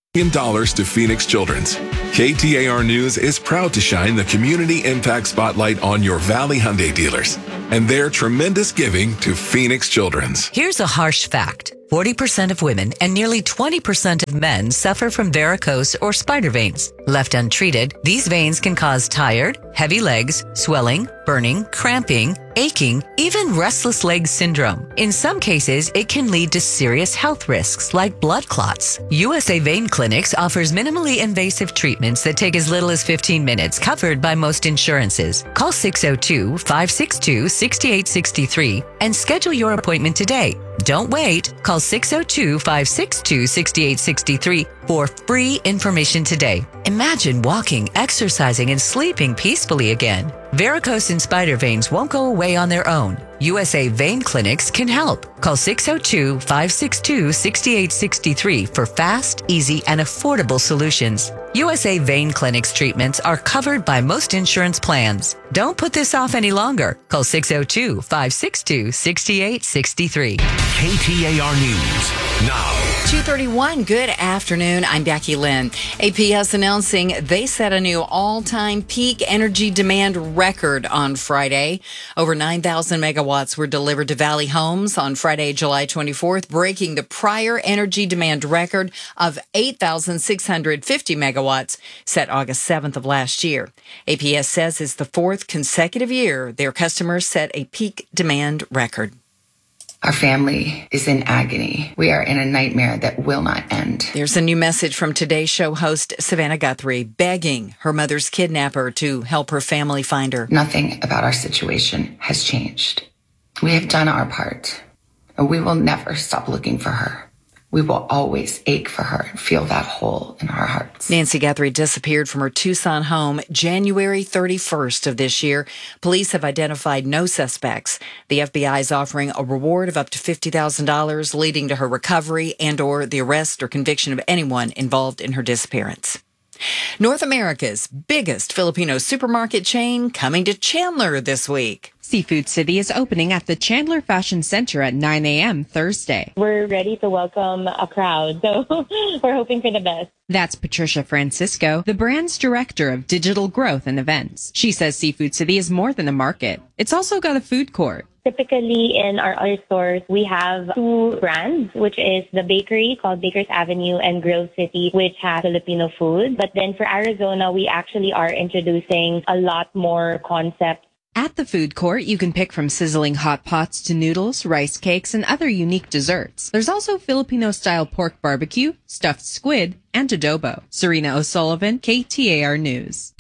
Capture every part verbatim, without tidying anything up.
In dollars to Phoenix Children's. K T A R News is proud to shine the community impact spotlight on your Valley Hyundai dealers and their tremendous giving to Phoenix Children's. Here's a harsh fact. forty percent of women and nearly twenty percent of men suffer from varicose or spider veins. Left untreated, these veins can cause tired, heavy legs, swelling, burning, cramping, aching, even restless leg syndrome. In some cases, it can lead to serious health risks like blood clots. U S A Vein Clinics offers minimally invasive treatments that take as little as fifteen minutes, covered by most insurances. Call six oh two, five six two, six eight six three and schedule your appointment today. Don't wait. Call six oh two, five six two, six eight six three for free information today. Imagine walking, exercising, and sleeping peacefully again. Varicose and spider veins won't go away on their own. U S A Vein Clinics can help. Call six oh two, five six two, six eight six three for fast, easy, and affordable solutions. U S A Vein Clinics treatments are covered by most insurance plans. Don't put this off any longer. Call six oh two, five six two, six eight six three. K T A R News now. two thirty-one, good afternoon. I'm Becky Lynn. A P S announcing they set a new all-time peak energy demand record on Friday. Over nine thousand megawatts were delivered to Valley Homes on Friday, July twenty-fourth, breaking the prior energy demand record of eight thousand six hundred fifty megawatts set August seventh of last year. A P S says it's the fourth consecutive year their customers set a peak demand record. Our family is in agony. We are in a nightmare that will not end. There's a new message from Today Show host Savannah Guthrie, begging her mother's kidnapper to help her family find her. Nothing about our situation has changed. We have done our part, and we will never stop looking for her. We will always ache for her and feel that hole in our hearts. Nancy Guthrie disappeared from her Tucson home January thirty-first of this year. Police have identified no suspects. The F B I is offering a reward of up to fifty thousand dollars, leading to her recovery and or the arrest or conviction of anyone involved in her disappearance. North America's biggest Filipino supermarket chain coming to Chandler this week. Seafood City is opening at the Chandler Fashion Center at nine a.m. Thursday. We're ready to welcome a crowd, so we're hoping for the best. That's Patricia Francisco, the brand's director of digital growth and events. She says Seafood City is more than a market. It's also got a food court. Typically, in our other stores, we have two brands, which is the bakery called Baker's Avenue and Grill City, which has Filipino food. But then for Arizona, we actually are introducing a lot more concepts. At the food court, you can pick from sizzling hot pots to noodles, rice cakes, and other unique desserts. There's also Filipino-style pork barbecue, stuffed squid, and adobo. Serena O'Sullivan, K T A R News.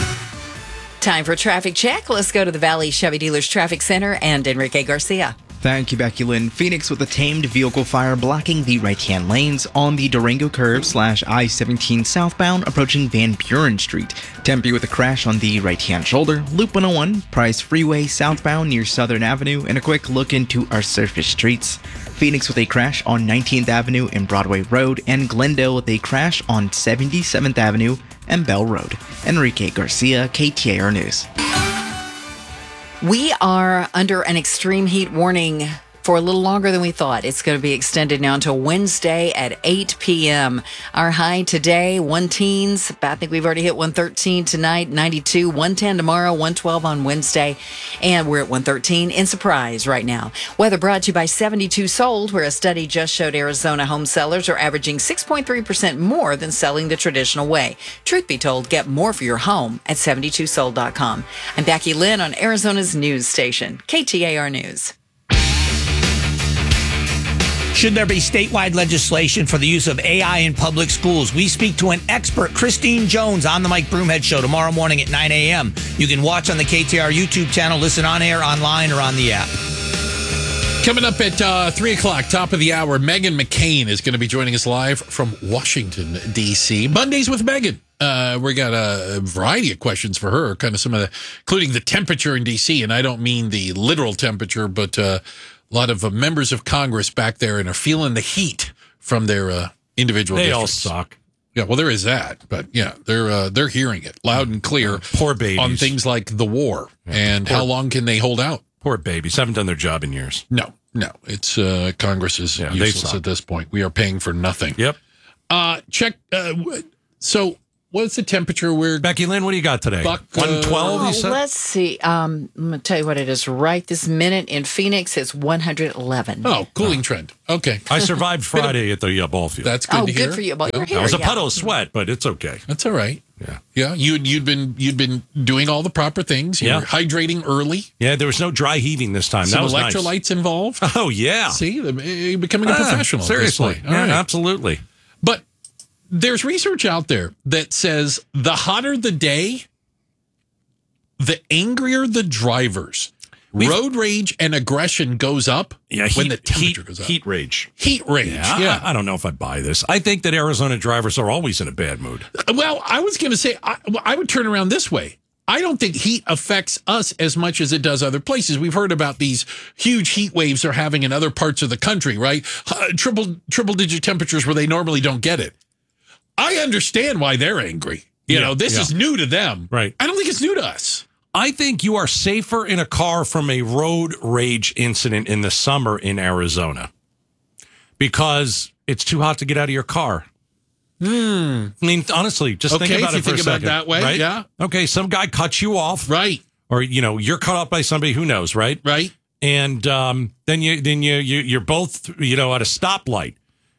Time for a traffic check. Let's go to the Valley Chevy Dealers Traffic Center and Enrique Garcia. Thank you, Becky Lynn. Phoenix with a tamed vehicle fire blocking the right-hand lanes on the Durango curve slash I seventeen southbound approaching Van Buren Street. Tempe with a crash on the right-hand shoulder. Loop one oh one, Price Freeway southbound near Southern Avenue, and a quick look into our surface streets. Phoenix with a crash on nineteenth Avenue and Broadway Road, and Glendale with a crash on seventy-seventh Avenue and Bell Road. Enrique Garcia, K T A R News. We are under an extreme heat warning for a little longer than we thought. It's going to be extended now until Wednesday at eight p.m. Our high today, one teens. I think we've already hit one thirteen tonight, ninety-two, one ten tomorrow, one twelve on Wednesday. And we're at one thirteen in Surprise right now. Weather brought to you by seventy-two Sold, where a study just showed Arizona home sellers are averaging six point three percent more than selling the traditional way. Truth be told, get more for your home at seventy-two sold dot com. I'm Becky Lynn on Arizona's news station, K T A R News. Should there be statewide legislation for the use of A I in public schools? We speak to an expert, Christine Jones, on the Mike Broomhead Show tomorrow morning at nine a.m. You can watch on the K T A R YouTube channel, listen on air, online, or on the app. Coming up at uh, three o'clock, top of the hour, Meghan McCain is going to be joining us live from Washington, D C Mondays with Meghan. Uh, we got a variety of questions for her, kind of some of the, including the temperature in D C, and I don't mean the literal temperature, but uh, a lot of uh, members of Congress back there and are feeling the heat from their uh, individual they districts. all suck. Yeah, well, there is that, but yeah, they're uh, they're hearing it loud and clear. Poor babies. On things like the war yeah, and poor, how long can they hold out? Poor babies haven't done their job in years. No, no, it's uh, Congress is yeah, useless at this point. We are paying for nothing. Yep. Uh, check. Uh, w- so, what's the temperature? We're Becky Lynn, what do you got today? Buck, uh, one twelve, you Oh, said? let's see. Um, I'm going to tell you what it is right this minute in Phoenix. It's one hundred eleven. Oh, cooling trend. Okay. I survived Friday at the uh, ball field. That's good Oh, to good hear. for you. Well, Yeah. you're here. That was a yeah. puddle of sweat, but it's okay. That's all right. Yeah. Yeah, you'd you'd been you'd been doing all the proper things. You Yeah. were hydrating early. Yeah, there was no dry heaving this time. Some that was nice. electrolytes involved. Oh, yeah. See, you're becoming a Ah, professional. at this Seriously. point. All Yeah, right. absolutely. But there's research out there that says the hotter the day, the angrier the drivers. We've- Road rage and aggression goes up Yeah, heat, when the temperature heat, goes up. heat rage. Heat rage. Yeah, Yeah. I, I don't know if I buy this. I think that Arizona drivers are always in a bad mood. Well, I was going to say, I, well, I would turn around this way. I don't think heat affects us as much as it does other places. We've heard about these huge heat waves they're having in other parts of the country, right? Uh, triple triple digit temperatures where they normally don't get it. I understand why they're angry. You Yeah, know, this yeah. is new to them. Right. I don't think it's new to us. I think you are safer in a car from a road rage incident in the summer in Arizona because it's too hot to get out of your car. Hmm. I mean, honestly, just Okay, think about if you it for think a about it second. that way, right? yeah. Okay, some guy cuts you off, Right. or you know, you're cut off by somebody who knows, right? Right. And um, then you then you you you're both you know at a stoplight.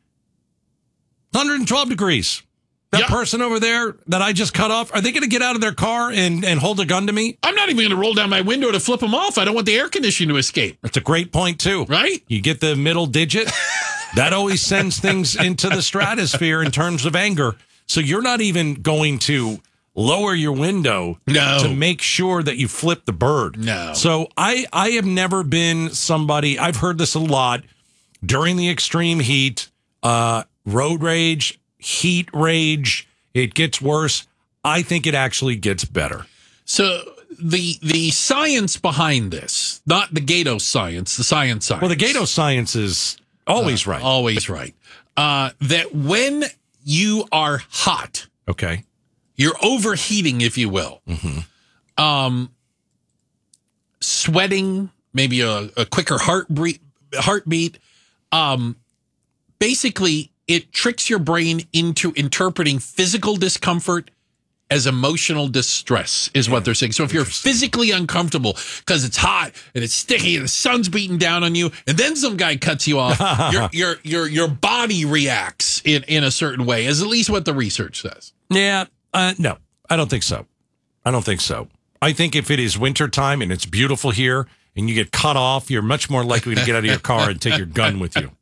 one hundred twelve degrees. That Yeah. person over there that I just cut off, are they going to get out of their car and, and hold a gun to me? I'm not even going to roll down my window to flip them off. I don't want the air conditioning to escape. That's a great point, too. Right? You get the middle digit. That always sends things into the stratosphere in terms of anger. So you're not even going to lower your window No. to make sure that you flip the bird. No. So I, I have never been somebody, I've heard this a lot during the extreme heat, uh, road rage, heat rage. It gets worse. I think it actually gets better. So the the science behind this, not the Gato science, the science science. Well, the Gato science is always Uh, right. Always right. Uh, that when you are hot, Okay. you're overheating, if you will. Mm-hmm. Um, sweating, maybe a, a quicker heartbeat. Heartbeat. Um, basically, it tricks your brain into interpreting physical discomfort as emotional distress, is what they're saying. So if you're physically uncomfortable because it's hot and it's sticky and the sun's beating down on you, and then some guy cuts you off, your your your your body reacts in in a certain way, is at least what the research says. Yeah. Uh, no, I don't think so. I don't think so. I think if it is wintertime and it's beautiful here and you get cut off, you're much more likely to get out of your car and take your gun with you.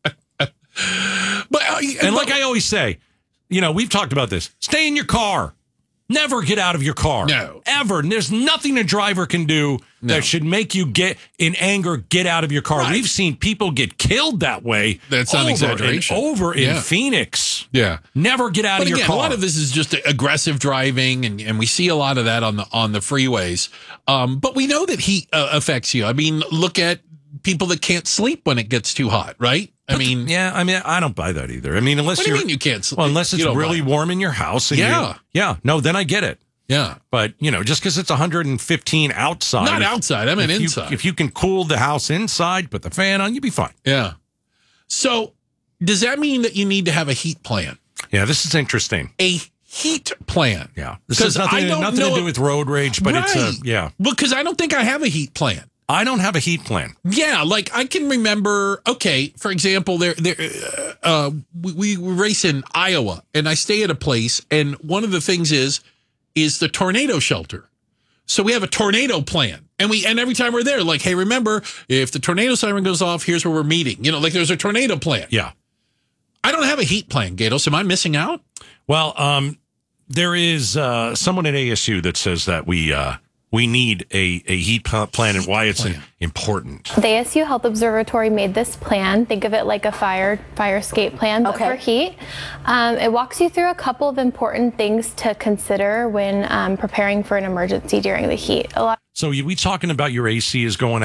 But uh, And like I always say, you know, we've talked about this. Stay in your car. Never get out of your car. No. Ever. And there's nothing a driver can do No. that should make you get in anger, get out of your car. Right. We've seen people get killed that way. That's not over exaggeration. and over in Yeah. Phoenix. Yeah. Never get out But of your again, car. a lot of this is just aggressive driving, and, and we see a lot of that on the on the freeways. Um, but we know that heat uh, affects you. I mean, look at people that can't sleep when it gets too hot, right? I mean, yeah, I mean, I don't buy that either. I mean, unless what do you you're mean you can't sleep? well, unless You it's don't really mind. warm in your house. And Yeah. you- yeah. No, then I get it. Yeah. But, you know, just because it's one hundred fifteen outside. Not if- outside, I mean if you- inside. if you can cool the house inside, put the fan on, you'll be fine. Yeah. So does that mean that you need to have a heat plan? Yeah, this is interesting. A heat plan. Yeah. This 'Cause has nothing, I don't nothing to know- do with road rage, but it's a, Right. yeah. Because I don't think I have a heat plan. I don't have a heat plan. Yeah, like I can remember. Okay, for example, there, there, uh, uh, we, we race in Iowa, and I stay at a place, and one of the things is, is the tornado shelter. So we have a tornado plan, and we, and every time we're there, like, hey, remember, if the tornado siren goes off, here's where we're meeting. You know, like there's a tornado plan. Yeah. I don't have a heat plan, Gatos. Am I missing out? Well, um, there is uh, someone at A S U that says that we uh, we need a, a heat pl- plan and why it's plan. important. The A S U Health Observatory made this plan. Think of it like a fire fire escape plan, but Okay. for heat. Um, it walks you through a couple of important things to consider when um, preparing for an emergency during the heat. A lot. So you, we talking about your A C is going out.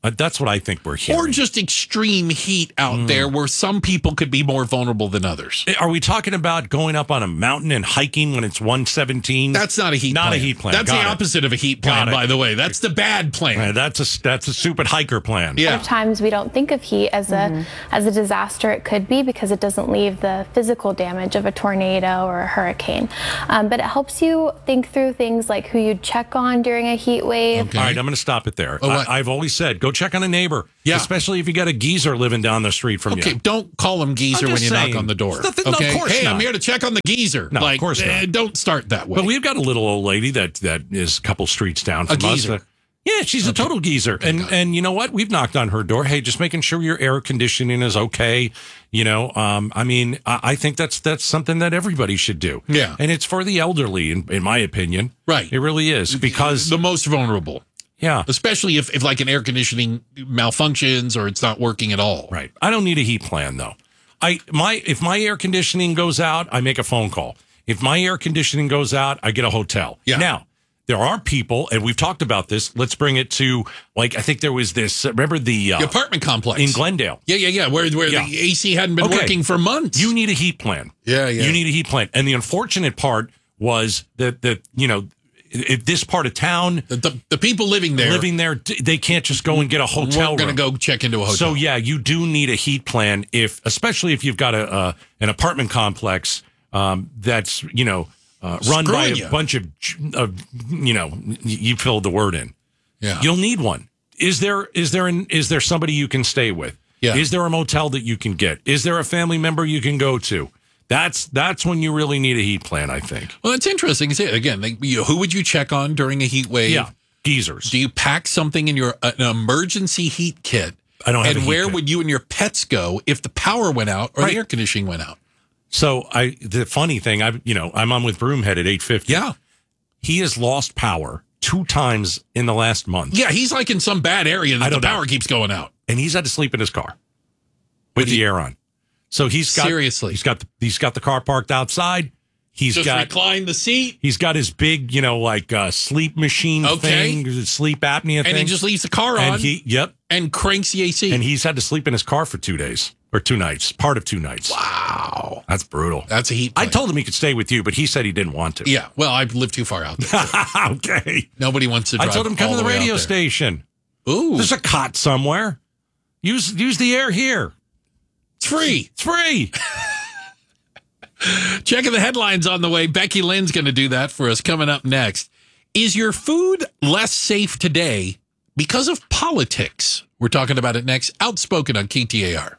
Uh, that's what I think we're hearing. Or just extreme heat out mm. there where some people could be more vulnerable than others. Are we talking about going up on a mountain and hiking when it's one seventeen? That's not a heat not plan. a heat plan. That's Got the it. opposite of a heat plan, by the way. That's the bad plan. Right, that's a that's a stupid hiker plan. Yeah. A lot of times we don't think of heat as a mm-hmm. as a disaster it could be because it doesn't leave the physical damage of a tornado or a hurricane. Um, but it helps you think through things like who you'd check on during a heat wave. Okay. All right, I'm going to stop it there. Oh, I, I've always said, go check on a neighbor. Yeah. Especially if you got a geezer living down the street from okay, you. Okay, don't call him geezer when you saying. knock on the door. Nothing, okay? No, of course hey, not. I'm here to check on the geezer. No, like, of course not. Uh, don't start that way. But we've got a little old lady that, that is a couple streets down from a geezer. us. Yeah, she's okay. a total geezer. Okay, and and you know what? We've knocked on her door. Hey, just making sure your air conditioning is okay. You know, um, I mean, I, I think that's that's something that everybody should do. Yeah. And it's for the elderly, in, in my opinion. Right. It really is. Because the most vulnerable. Yeah. Especially if, if like an air conditioning malfunctions or it's not working at all. Right. I don't need a heat plan, though. I my If my air conditioning goes out, I make a phone call. If my air conditioning goes out, I get a hotel. Yeah. Now, there are people, and we've talked about this. Let's bring it to, like, I think there was this, remember the... Uh, the apartment complex. In Glendale. Yeah, yeah, yeah, where, where yeah. the A C hadn't been okay. working for months. You need a heat plan. Yeah, yeah. You need a heat plan. And the unfortunate part was that, that you know, if this part of town... The, the, the people living there... Living there, they can't just go and get a hotel We're going to go check into a hotel. So, yeah, you do need a heat plan, if, especially if you've got a, a an apartment complex um, that's, you know... Uh, run Screw by you. a bunch of, of, you know, you filled the word in. Yeah, you'll need one. Is there is there an, is there somebody you can stay with? Yeah. Is there a motel that you can get? Is there a family member you can go to? That's that's when you really need a heat plan, I think. Well, it's interesting. Again, like, you know, who would you check on during a heat wave? Yeah, geezers. Do you pack something in your uh, an emergency heat kit? I don't have And a heat where kit. would you and your pets go if the power went out or Right. the air conditioning went out? So I, the funny thing, I, you know, I'm on with Broomhead at eight fifty. Yeah. He has lost power two times in the last month. Yeah, he's like in some bad area that I the don't know. power keeps going out. And he's had to sleep in his car with the air on. So he's got, Seriously. he's got, the, he's got the car parked outside. He's Just got, recline the seat. he's got his big, you know, like uh, sleep machine Okay. thing, sleep apnea thing. And he just leaves the car on And he, yep. and cranks the A C. And he's had to sleep in his car for two days or two nights, part of two nights. Wow. That's brutal. That's a heat I plan. told him he could stay with you, but he said he didn't want to. Yeah, well, I live too far out there. Okay. Nobody wants to drive I told him come all to the way out radio there. station. Ooh. There's a cot somewhere. Use use the air here. It's free. It's free. Checking the headlines on the way. Becky Lynn's going to do that for us coming up next. Is your food less safe today because of politics? We're talking about it next. Outspoken on K T A R.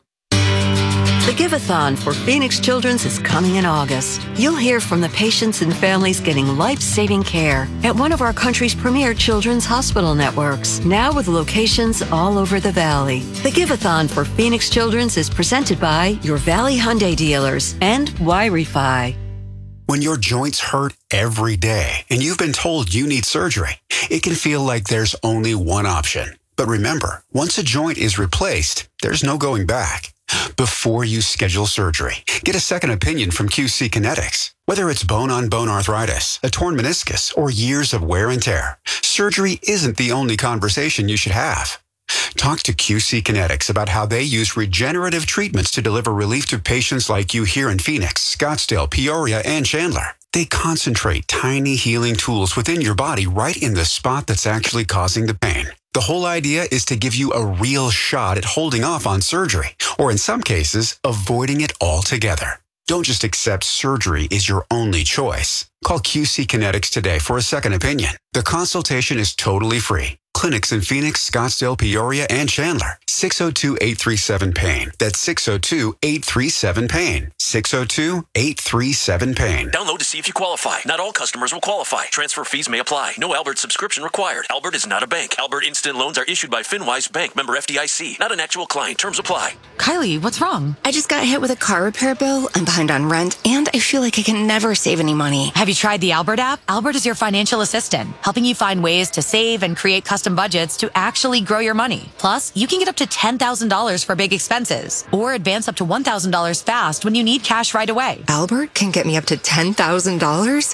The Give-a-thon for Phoenix Children's is coming in August. You'll hear from the patients and families getting life-saving care at one of our country's premier children's hospital networks, now with locations all over the Valley. The Give-a-thon for Phoenix Children's is presented by your Valley Hyundai dealers and Y-Refi. When your joints hurt every day and you've been told you need surgery, it can feel like there's only one option. But remember, once a joint is replaced, there's no going back. Before you schedule surgery, get a second opinion from Q C Kinetics. Whether it's bone-on-bone arthritis, a torn meniscus, or years of wear and tear, surgery isn't the only conversation you should have. Talk to Q C Kinetics about how they use regenerative treatments to deliver relief to patients like you here in Phoenix, Scottsdale, Peoria, and Chandler. They concentrate tiny healing tools within your body right in the spot that's actually causing the pain. The whole idea is to give you a real shot at holding off on surgery, or in some cases, avoiding it altogether. Don't just accept surgery is your only choice. Call Q C Kinetics today for a second opinion. The consultation is totally free. Clinics in Phoenix, Scottsdale, Peoria, and Chandler. six oh two, eight three seven, PAIN. That's six oh two, eight three seven, PAIN. six oh two, eight three seven, PAIN. Download to see if you qualify. Not all customers will qualify. Transfer fees may apply. No Albert subscription required. Albert is not a bank. Albert Instant Loans are issued by FinWise Bank, member F D I C. Not an actual client. Terms apply. Kylie, what's wrong? I just got hit with a car repair bill. I'm behind on rent, and I feel like I can never save any money. Have you tried the Albert app? Albert is your financial assistant, helping you find ways to save and create custom budgets to actually grow your money. Plus, you can get up to ten thousand dollars for big expenses, or advance up to one thousand dollars fast when you need cash right away. Albert can get me up to ten thousand dollars?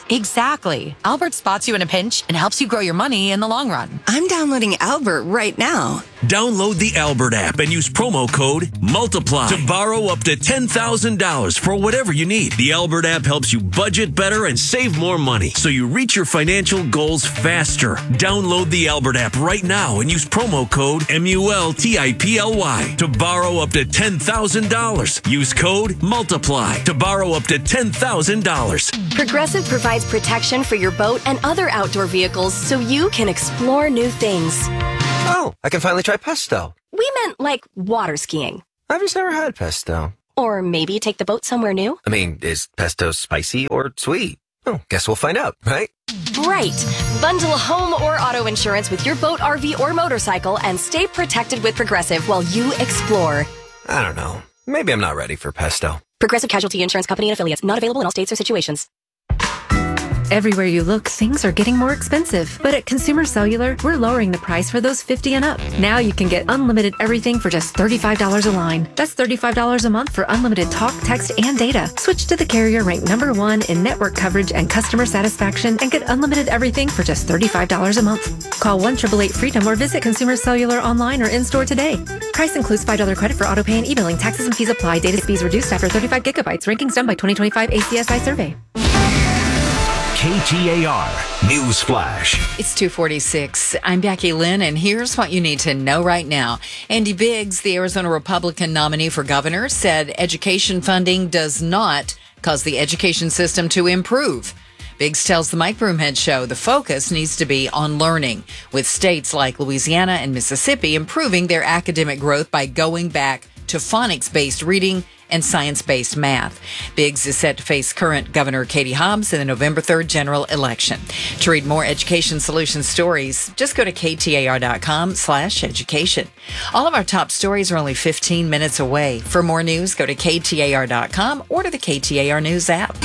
Exactly. Albert spots you in a pinch and helps you grow your money in the long run. I'm downloading Albert right now. Download the Albert app and use promo code MULTIPLY to borrow up to ten thousand dollars for whatever you need. The Albert app helps you budget better and save more money so you reach your financial goals faster. Download the Albert app right now and use promo code M U L T I P L Y to borrow up to ten thousand dollars. Use code MULTIPLY to borrow up to ten thousand dollars. Progressive provides protection for your boat and other outdoor vehicles so you can explore new things. Oh, I can finally try pesto. We meant like water skiing. I've just never had pesto. Or maybe take the boat somewhere new. I mean, is pesto spicy or sweet? Oh, guess we'll find out, right? Right. Bundle home or auto insurance with your boat, R V, or motorcycle and stay protected with Progressive while you explore. I don't know. Maybe I'm not ready for pesto. Progressive Casualty Insurance Company and Affiliates. Not available in all states or situations. Everywhere you look, things are getting more expensive. But at Consumer Cellular, we're lowering the price for those fifty and up. Now you can get unlimited everything for just thirty-five dollars a line. That's thirty-five dollars a month for unlimited talk, text, and data. Switch to the carrier ranked number one in network coverage and customer satisfaction and get unlimited everything for just thirty-five dollars a month. Call one eight eight eight FREEDOM or visit Consumer Cellular online or in-store today. Price includes five dollars credit for auto pay and e-billing. Taxes and fees apply. Data speeds reduced after thirty-five gigabytes. Rankings done by twenty twenty-five A C S I survey. K T A R News Flash. It's two forty-six. I'm Becky Lynn, and here's what you need to know right now. Andy Biggs, the Arizona Republican nominee for governor, said education funding does not cause the education system to improve. Biggs tells the Mike Broomhead Show the focus needs to be on learning, with states like Louisiana and Mississippi improving their academic growth by going back to phonics-based reading and science-based math. Biggs is set to face current Governor Katie Hobbs in the November third general election. To read more education solution stories, just go to ktar.com slash education. All of our top stories are only fifteen minutes away. For more news, go to k t a r dot com or to the K T A R News app.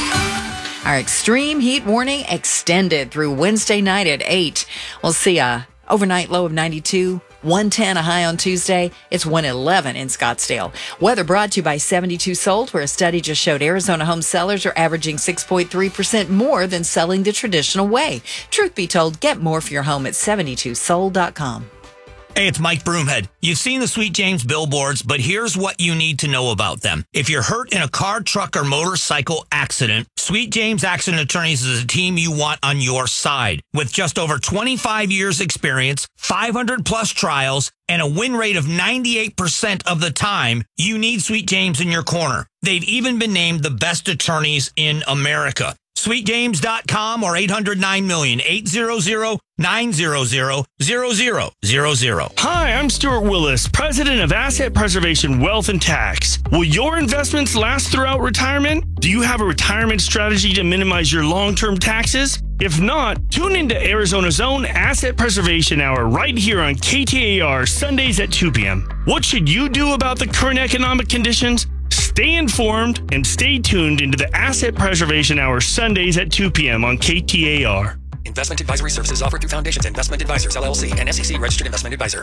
Our extreme heat warning extended through Wednesday night at eight. We'll see a overnight low of ninety-two. one ten a high on Tuesday. It's one eleven in Scottsdale. Weather brought to you by seventy-two Sold, where a study just showed Arizona home sellers are averaging six point three percent more than selling the traditional way. Truth be told, get more for your home at seventy-two sold dot com. Hey, it's Mike Broomhead. You've seen the Sweet James billboards, but here's what you need to know about them. If you're hurt in a car, truck, or motorcycle accident, Sweet James Accident Attorneys is a team you want on your side. With just over twenty-five years experience, five hundred plus trials, and a win rate of ninety-eight percent of the time, you need Sweet James in your corner. They've even been named the best attorneys in America. sweet james dot com or eight hundred nine million, eight hundred, nine hundred, zero zero zero zero. Hi, I'm Stuart Willis, president of Asset Preservation Wealth and Tax. Will your investments last throughout retirement? Do you have a retirement strategy to minimize your long-term taxes? If not, tune into Arizona's own Asset Preservation Hour right here on K T A R Sundays at two p.m. What should you do about the current economic conditions? Stay informed and stay tuned into the Asset Preservation Hour Sundays at two p.m. on K T A R. Investment advisory services offered through Foundations Investment Advisors, L L C, and S E C registered investment advisor.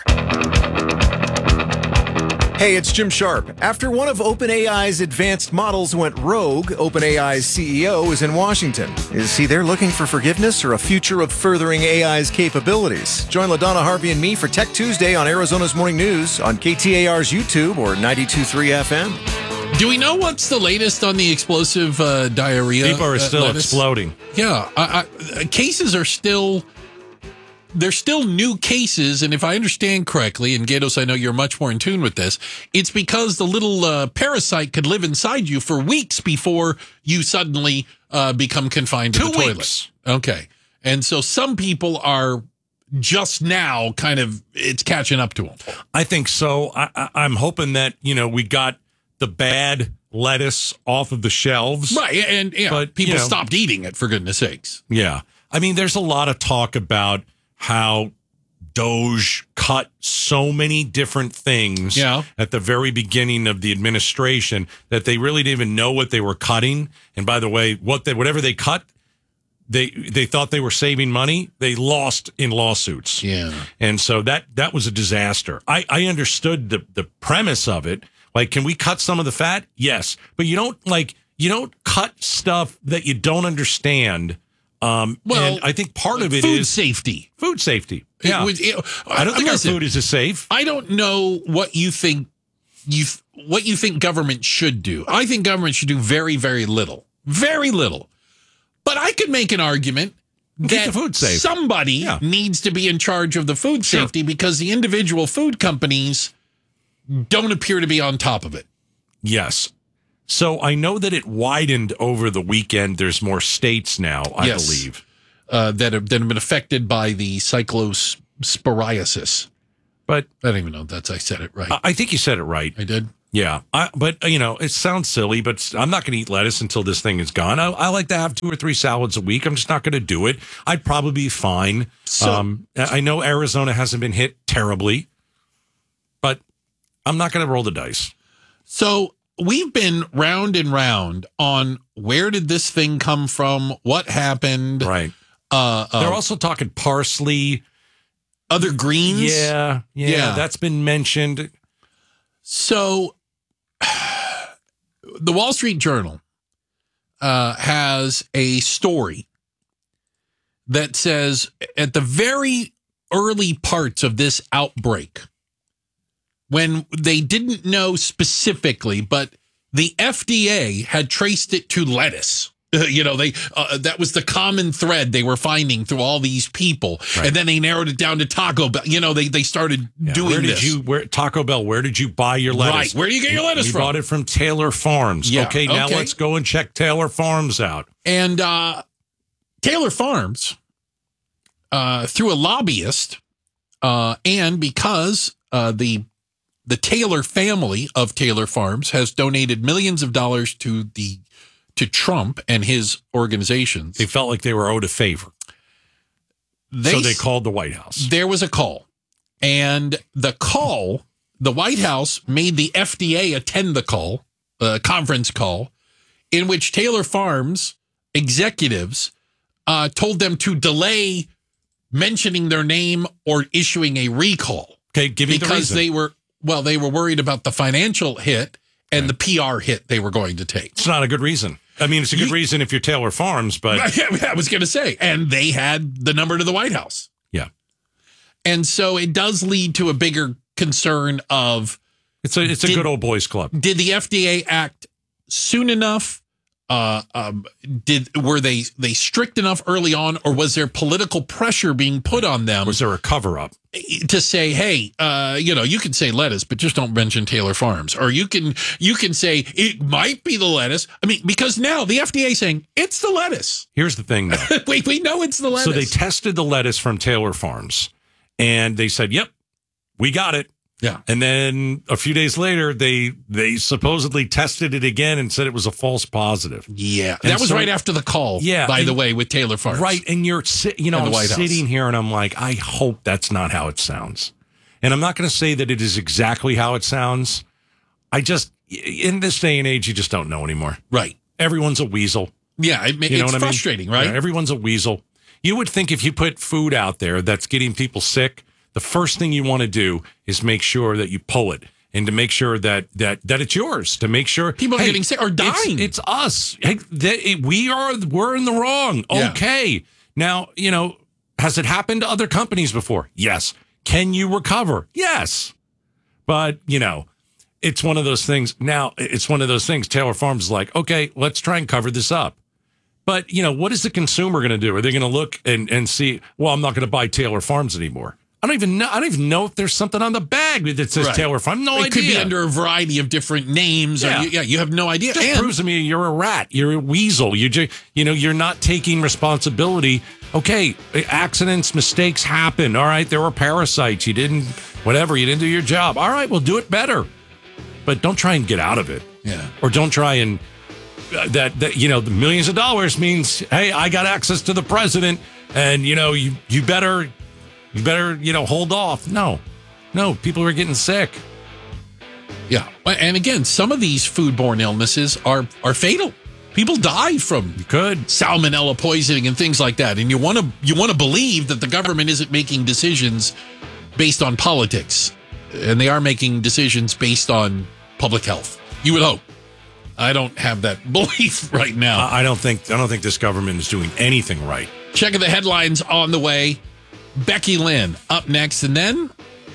Hey, it's Jim Sharp. After one of OpenAI's advanced models went rogue, OpenAI's C E O is in Washington. Is he there looking for forgiveness or a future of furthering A I's capabilities? Join LaDonna Harvey and me for Tech Tuesday on Arizona's Morning News on K T A R's YouTube or ninety-two point three F M. Do we know what's the latest on the explosive uh, diarrhea? People are still uh, exploding. Yeah, I, I, cases are still. There's still new cases, and if I understand correctly, and Gatos, I know you're much more in tune with this, it's because the little uh, parasite could live inside you for weeks before you suddenly uh, become confined to Two the toilet. weeks. Okay, and so some people are just now kind of, it's catching up to them. I think so. I, I, I'm hoping that, you know, we got the bad lettuce off of the shelves. Right, and yeah, but, people you know, stopped eating it, for goodness sakes. Yeah. I mean, there's a lot of talk about how Doge cut so many different things yeah. at the very beginning of the administration that they really didn't even know what they were cutting. And by the way, what they, whatever they cut, they they thought they were saving money. They lost in lawsuits. Yeah. And so that that was a disaster. I, I understood the, the premise of it. Like, can we cut some of the fat? Yes. But you don't like you don't cut stuff that you don't understand Um, Well, and I think part of it food is safety. Food safety. It Yeah. was- it- I don't think our listen, food is as safe. I don't know what you think you what you think government should do. I think government should do very, very little. Very little. But I could make an argument Keep that the food safe. somebody Yeah. needs to be in charge of the food Sure. safety because the individual food companies don't appear to be on top of it. Yes. So I know that it widened over the weekend. There's more states now, I Yes. believe. Uh, that, have, that have been affected by the cyclosporiasis. But I don't even know if that's I said it right. I- I think you said it right. I did. Yeah. I, but, uh, you know, it sounds silly, but I'm not going to eat lettuce until this thing is gone. I, I like to have two or three salads a week. I'm just not going to do it. I'd probably be fine. So- um, I know Arizona hasn't been hit terribly, but I'm not going to roll the dice. So we've been round and round on where did this thing come from? What happened? Right. Uh, uh, They're also talking parsley. Other greens? Yeah, yeah. Yeah. That's been mentioned. So the Wall Street Journal uh, has a story that says at the very early parts of this outbreak, when they didn't know specifically, but the F D A had traced it to lettuce. You know, they uh, that was the common thread they were finding through all these people, Right. and then they narrowed it down to Taco Bell. You know, they they started Yeah, doing where did this. you where Taco Bell? Where did you buy your lettuce? Right. Where do you get your lettuce we from? bought it from Taylor Farms. Yeah, Okay, now okay. let's go and check Taylor Farms out. And uh, Taylor Farms, uh, through a lobbyist, uh, and because uh, the the Taylor family of Taylor Farms has donated millions of dollars to the to Trump and his organizations, They felt like they were owed a favor, they, so they called the White House. There was a call, and the call, the White House made the F D A attend the call, uh, conference call, in which Taylor Farms executives uh, told them to delay mentioning their name or issuing a recall. Okay, give me the because reason. they were well, they were worried about the financial hit and the P R hit they were going to take. It's not a good reason. I mean, it's a good reason if you're Taylor Farms, but I was going to say, and they had the number to the White House. yeah, And so it does lead to a bigger concern of it's a it's a Did- good old boys club. did the F D A act soon enough? Uh, um, did were they they strict enough early on, or was there political pressure being put on them? Was there a cover up? To say, hey, uh, you know, you can say lettuce, but just don't mention Taylor Farms, or you can you can say it might be the lettuce. I mean, because now the F D A is saying it's the lettuce. Here's the thing, though. we we know it's the lettuce. So they tested the lettuce from Taylor Farms, and they said, "Yep, we got it." Yeah. And then a few days later, they they supposedly tested it again and said it was a false positive. Yeah, And that was so- right after the call. Yeah, by and- the way, with Taylor Farms. Right, and you're si- you know And the I'm White House. sitting here and I'm like, I hope that's not how it sounds. And I'm not going to say that it is exactly how it sounds. I just in this day and age, you just don't know anymore. Right. Everyone's a weasel. Yeah, it, You know it's what I mean? frustrating, right? Yeah, everyone's a weasel. You would think if you put food out there that's getting people sick, the first thing you want to do is make sure that you pull it and to make sure that that that it's yours. To make sure People are hey, getting sick or it's- dying. It's, us. Hey, that, we are we're in the wrong. Yeah. Okay. Now you know has it happened to other companies before? Yes. Can you recover? Yes. But you know. It's one of those things. Now, it's one of those things. Taylor Farms is like, okay, let's try and cover this up. But, you know, what is the consumer going to do? Are they going to look and, and see, well, I'm not going to buy Taylor Farms anymore. I don't even know. I don't even know if there's something on the bag that says Right. Taylor Farms. No it idea. could be under a variety of different names. Yeah. Or you, yeah, you have no idea. Just And proves to me you're a rat. You're a weasel. You just, you know, you're not taking responsibility. Okay, accidents, mistakes happen. All right, there were parasites. You didn't, whatever. You didn't do your job. All right, well, do it better. But don't try and get out of it. Yeah. Or don't try and uh, that that you know the millions of dollars means hey, I got access to the president, and you know you you better you better you know hold off. No, no, people are getting sick. yeah, and again, some of these foodborne illnesses are are fatal. People die from You could. salmonella poisoning and things like that. And you want to you want to believe that the government isn't making decisions based on politics, and they are making decisions based on public health. You would hope. I don't have that belief right now. I don't think I don't think this government is doing anything right. Checking the headlines on the way. Becky Lynn up next. And then,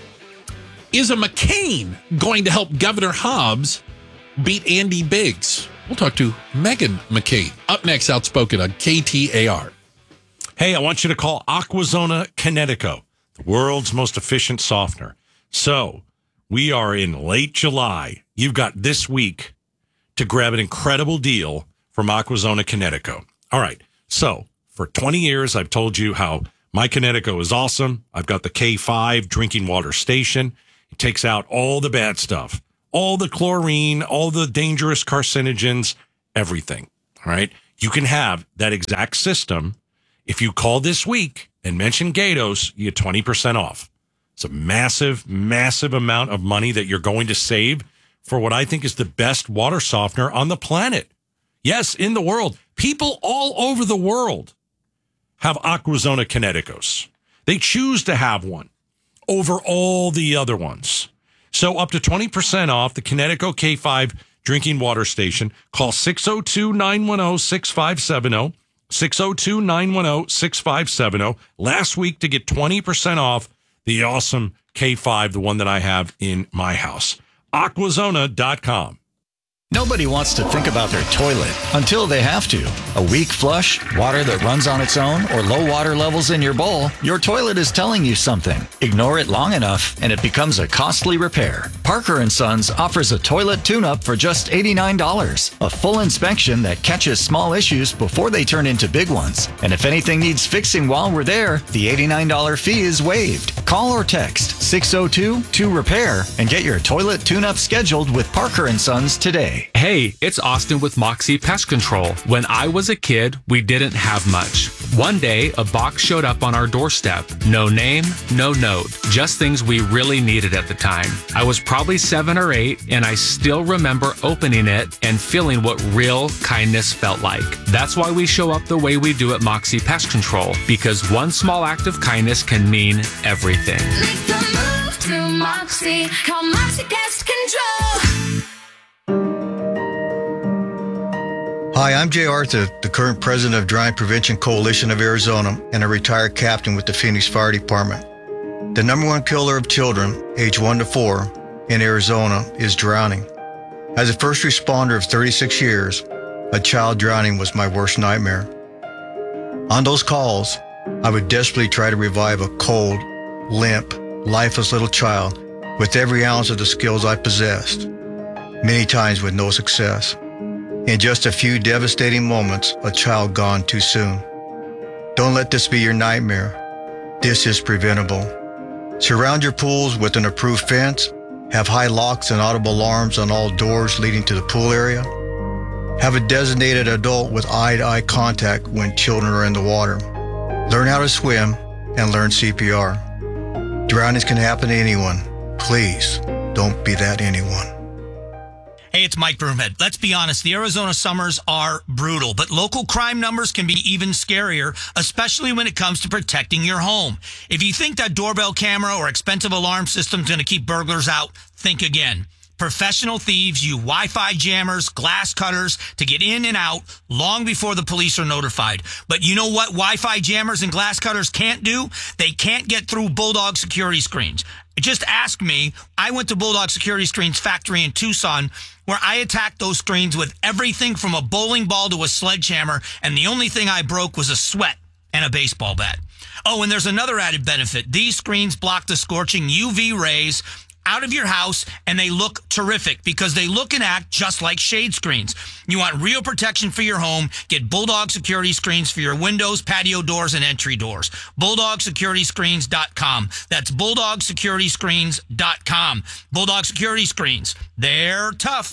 is a McCain going to help Governor Hobbs beat Andy Biggs? We'll talk to Meghan McCain up next, Outspoken on K T A R. Hey, I want you to call Aquazona Kinetico, the world's most efficient softener. So, we are in late July. You've got this week to grab an incredible deal from Aquazona Kinetico. All right. So, for twenty years, I've told you how my Kinetico is awesome. I've got the K five drinking water station. It takes out all the bad stuff, all the chlorine, all the dangerous carcinogens, everything. All right. You can have that exact system. If you call this week and mention Gatos, you get twenty percent off. It's a massive, massive amount of money that you're going to save for what I think is the best water softener on the planet. Yes, in the world. People all over the world have Aquazona Kineticos. They choose to have one over all the other ones. So up to twenty percent off the Kinetico K five drinking water station. Call six oh two, nine one oh, six five seven oh. six oh two, nine one oh, six five seven oh. Last week to get twenty percent off the awesome K five, the one that I have in my house. Aquazona dot com. Nobody wants to think about their toilet until they have to. A weak flush, water that runs on its own, or low water levels in your bowl, your toilet is telling you something. Ignore it long enough, and it becomes a costly repair. Parker and Sons offers a toilet tune-up for just eighty-nine dollars. A full inspection that catches small issues before they turn into big ones. And if anything needs fixing while we're there, the eighty-nine dollars fee is waived. Call or text six oh two, two repair and get your toilet tune-up scheduled with Parker and Sons today. Hey, it's Austin with Moxie Pest Control. When I was a kid, we didn't have much. One day, a box showed up on our doorstep. No name, no note, just things we really needed at the time. I was probably seven or eight, and I still remember opening it and feeling what real kindness felt like. That's why we show up the way we do at Moxie Pest Control, because one small act of kindness can mean everything. Make the move to Moxie. Call Moxie Pest Control. Hi, I'm Jay Arthur, the current president of Drowning Prevention Coalition of Arizona and a retired captain with the Phoenix Fire Department. The number one killer of children, age one to four, in Arizona is drowning. As a first responder of thirty-six years, a child drowning was my worst nightmare. On those calls, I would desperately try to revive a cold, limp, lifeless little child with every ounce of the skills I possessed, many times with no success. In just a few devastating moments, a child gone too soon. Don't let this be your nightmare. This is preventable. Surround your pools with an approved fence. Have high locks and audible alarms on all doors leading to the pool area. Have a designated adult with eye-to-eye contact when children are in the water. Learn how to swim and learn C P R. Drownings can happen to anyone. Please don't be that anyone. Hey, it's Mike Broomhead. Let's be honest, the Arizona summers are brutal, but local crime numbers can be even scarier, especially when it comes to protecting your home. If you think that doorbell camera or expensive alarm system is going to keep burglars out, think again. Professional thieves use Wi-Fi jammers, glass cutters to get in and out long before the police are notified. But you know what Wi-Fi jammers and glass cutters can't do? They can't get through Bulldog security screens. Just ask me. I went to Bulldog Security Screens factory in Tucson, where I attacked those screens with everything from a bowling ball to a sledgehammer, and the only thing I broke was a sweat and a baseball bat. Oh, and there's another added benefit. These screens block the scorching U V rays out of your house, and they look terrific because they look and act just like shade screens. You want real protection for your home? Get Bulldog Security Screens for your windows, patio doors, and entry doors. bulldog security screens dot com. That's bulldog security screens dot com. Bulldog Security Screens. They're tough.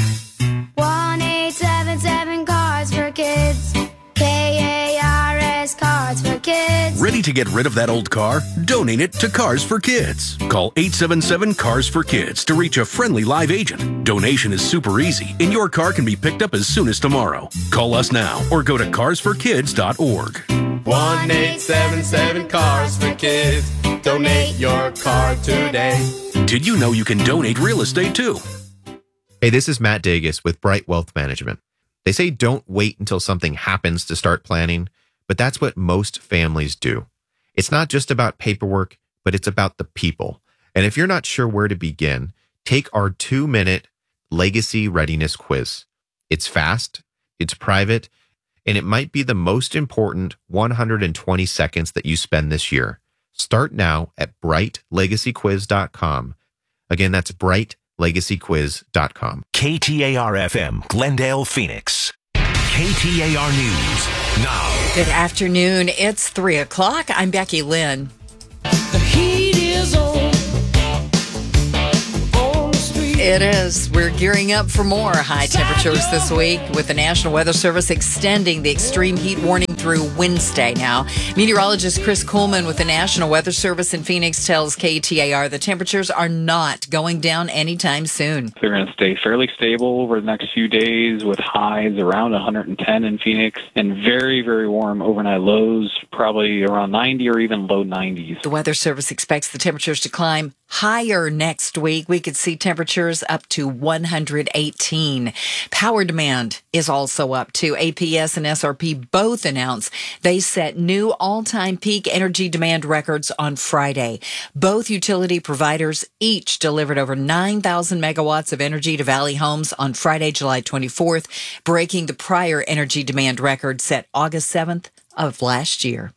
one eight seven seven Cars for Kids. K A R S Cars for Kids. Ready to get rid of that old car? Donate it to Cars for Kids. Call eight seven seven Cars for Kids to reach a friendly live agent. Donation is super easy, and your car can be picked up as soon as tomorrow. Call us now or go to cars for kids dot org. one eight seven seven Cars for Kids. Donate your car today. Did you know you can donate real estate too? Hey, this is Matt Dagus with Bright Wealth Management. They say don't wait until something happens to start planning, but that's what most families do. It's not just about paperwork, but it's about the people. And if you're not sure where to begin, take our two-minute Legacy Readiness Quiz. It's fast, it's private, and it might be the most important one hundred twenty seconds that you spend this year. Start now at bright legacy quiz dot com. Again, that's bright legacy quiz dot com. K T A R F M, Glendale, Phoenix. K T A R News now. Good afternoon. It's three o'clock. I'm Becky Lynn. The heat is on. It is. We're gearing up for more high temperatures this week with the National Weather Service extending the extreme heat warning through Wednesday now. Meteorologist Chris Coleman with the National Weather Service in Phoenix tells K T A R the temperatures are not going down anytime soon. They're going to stay fairly stable over the next few days with highs around one hundred ten in Phoenix and very, very warm overnight lows, probably around ninety or even low nineties. The Weather Service expects the temperatures to climb higher next week. We could see temperatures up to one hundred eighteen. Power demand is also up too. A P S and S R P both announced they set new all-time peak energy demand records on Friday. Both utility providers each delivered over nine thousand megawatts of energy to Valley Homes on Friday, July twenty-fourth, breaking the prior energy demand record set August seventh of last year.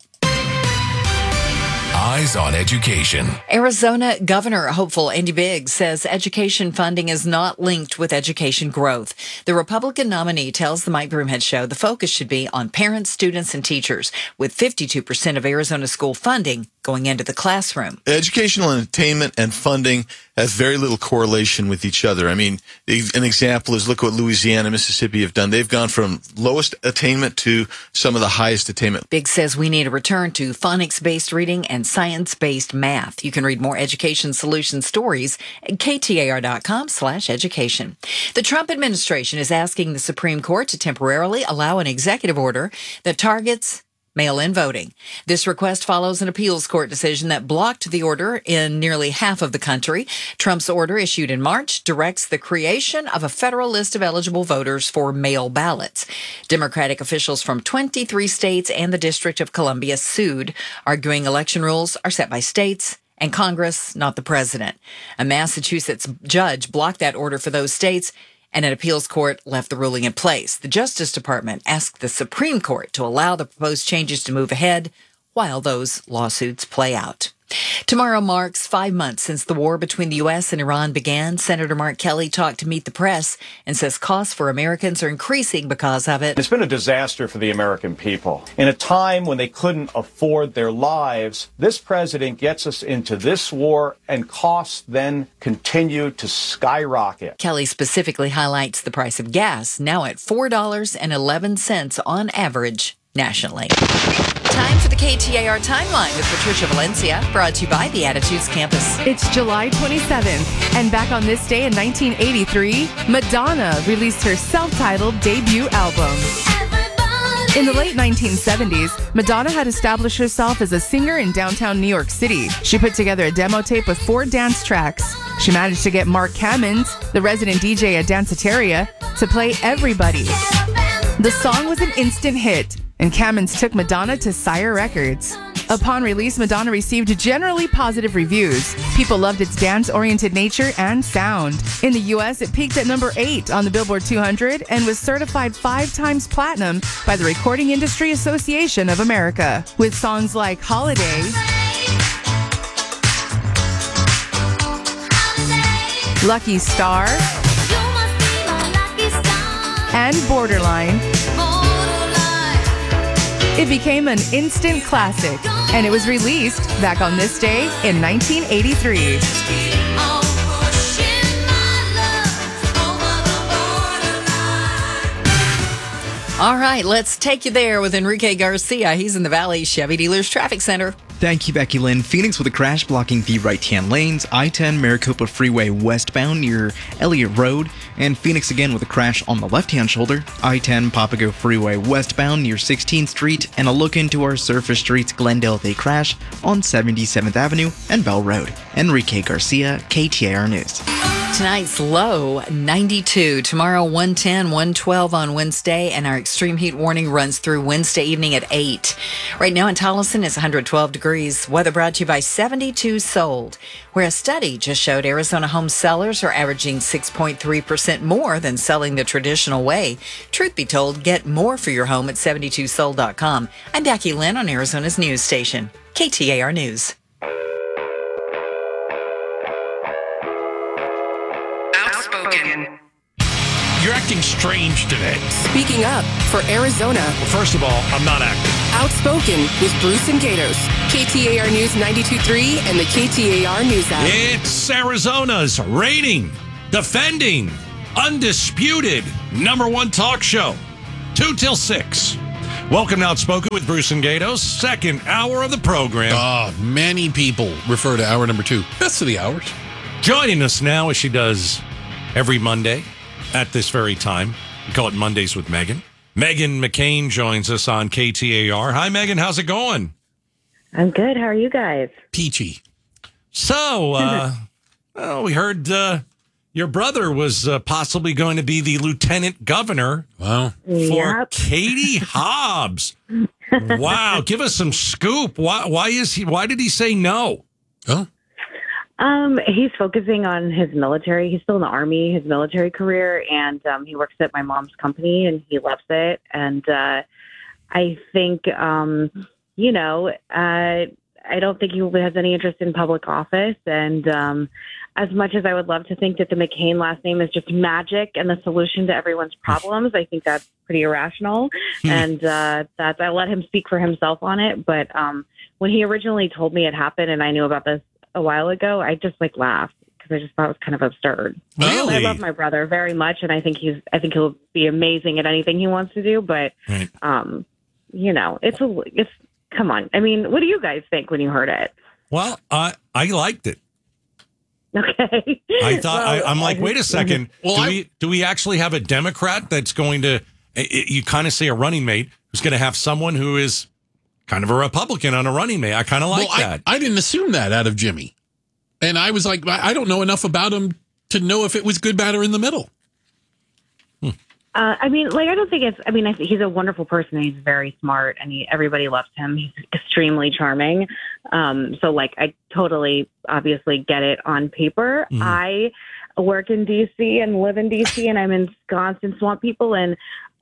Eyes on Education. Arizona Governor hopeful Andy Biggs says education funding is not linked with education growth. The Republican nominee tells the Mike Broomhead Show the focus should be on parents, students, and teachers, with fifty-two percent of Arizona school funding going into the classroom. Educational attainment and funding have very little correlation with each other. I mean, an example is look what Louisiana and Mississippi have done. They've gone from lowest attainment to some of the highest attainment. Biggs says we need a return to phonics-based reading and science-based math. You can read more education solution stories at K T A R dot com slash education. The Trump administration is asking the Supreme Court to temporarily allow an executive order that targets mail-in voting. This request follows an appeals court decision that blocked the order in nearly half of the country. Trump's order, issued in March, directs the creation of a federal list of eligible voters for mail ballots. Democratic officials from twenty-three states and the District of Columbia sued, arguing election rules are set by states and Congress, not the president. A Massachusetts judge blocked that order for those states, and an appeals court left the ruling in place. The Justice Department asked the Supreme Court to allow the proposed changes to move ahead while those lawsuits play out. Tomorrow marks five months since the war between the U S and Iran began. Senator Mark Kelly talked to Meet the Press and says costs for Americans are increasing because of it. It's been a disaster for the American people. In a time when they couldn't afford their lives, this president gets us into this war and costs then continue to skyrocket. Kelly specifically highlights the price of gas, now at four dollars and eleven cents on average nationally. Time for the K T A R Timeline with Patricia Valencia, brought to you by the Attitudes Campus. It's July twenty-seventh, and back on this day in nineteen eighty-three, Madonna released her self-titled debut album. In the late nineteen seventies, Madonna had established herself as a singer in downtown New York City. She put together a demo tape with four dance tracks. She managed to get Mark Cammons, the resident D J at Danceteria, to play Everybody. The song was an instant hit, and Cammons took Madonna to Sire Records. Upon release, Madonna received generally positive reviews. People loved its dance-oriented nature and sound. In the U S, it peaked at number eight on the Billboard two hundred and was certified five times platinum by the Recording Industry Association of America. With songs like Holiday, Lucky Star, and Borderline, it became an instant classic, and it was released back on this day in nineteen eighty-three. All right, let's take you there with Enrique Garcia. He's in the Valley Chevy Dealers Traffic Center. Thank you, Becky Lynn. Phoenix with a crash blocking the right-hand lanes, I ten Maricopa Freeway westbound near Elliott Road, and Phoenix again with a crash on the left-hand shoulder, I ten Papago Freeway westbound near sixteenth Street, and a look into our surface streets, Glendale with a crash on seventy-seventh Avenue and Bell Road. Enrique Garcia, K T A R News. Tonight's low, ninety-two. Tomorrow, one ten, one twelve on Wednesday. And our extreme heat warning runs through Wednesday evening at eight. Right now in Tolleson, it's one hundred twelve degrees. Weather brought to you by seventy-two Sold, where a study just showed Arizona home sellers are averaging six point three percent more than selling the traditional way. Truth be told, get more for your home at seventy-two sold dot com. I'm Becky Lynn on Arizona's news station, K T A R News. Outspoken. You're acting strange today. Speaking up for Arizona. Well, first of all, I'm not acting. Outspoken with Bruce and Gatos. K T A R News ninety-two point three and the K T A R News app. It's Arizona's reigning, defending, undisputed number one talk show. Two till six. Welcome to Outspoken with Bruce and Gatos. Second hour of the program. Oh, many people refer to hour number two. Best of the hours. Joining us now, as she does every Monday at this very time. We call it Mondays with Megan. Megan McCain joins us on K T A R. Hi, Megan. How's it going? I'm good. How are you guys? Peachy. So, uh, well, we heard uh, your brother was uh, possibly going to be the lieutenant governor wow. for Yep. Katie Hobbs. Wow. Give us some scoop. Why, why is he? Why did he say no? Oh. Um, he's focusing on his military. He's still in the Army, his military career, and um, he works at my mom's company, and he loves it. And uh, I think, um, you know, uh, I don't think he has any interest in public office. And um, as much as I would love to think that the McCain last name is just magic and the solution to everyone's problems, I think that's pretty irrational. and uh, that I let him speak for himself on it. But um, when he originally told me it happened, and I knew about this a while ago, I just like laughed because I just thought it was kind of absurd. Really? I love my brother very much, and I think he's I think he'll be amazing at anything he wants to do. But Right. um, you know, it's a it's come on. I mean, what do you guys think when you heard it? Well, I I liked it. Okay. I thought Well, I, I'm like, wait a second. Well, do I- we do we actually have a Democrat that's going to? i- i- You kind of say a running mate who's going to have someone who is kind of a Republican on a running mate. I kind of like well, that. I, I didn't assume that out of Jimmy. And I was like, I I don't know enough about him to know if it was good, bad, or in the middle. Uh, I mean, like, I don't think it's, I mean, I think he's a wonderful person. He's very smart and he, everybody loves him. He's extremely charming. Um, so, like, I totally obviously get it on paper. Mhm. I work in D C and live in D C and I'm in Wisconsin Swamp People, and